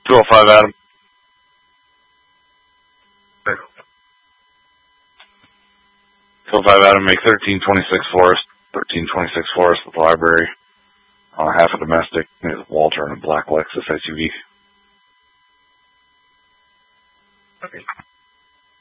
205 Adam. 205 Adam, make 1326 Forest. 1326 Forest with the library. Half a domestic. Walter and a black Lexus SUV. Okay.